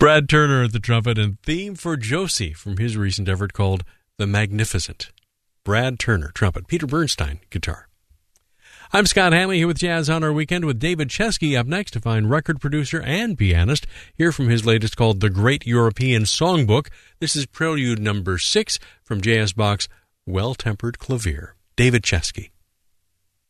Brad Turner at the trumpet and theme for Josie from his recent effort called The Magnificent. Brad Turner, trumpet. Peter Bernstein, guitar. I'm Scott Hanley here with Jazz on Our Weekend with David Chesky up next to find record producer and pianist. Hear from his latest called The Great European Songbook. This is Prelude number 6 from J.S. Bach's Well-Tempered Clavier. David Chesky.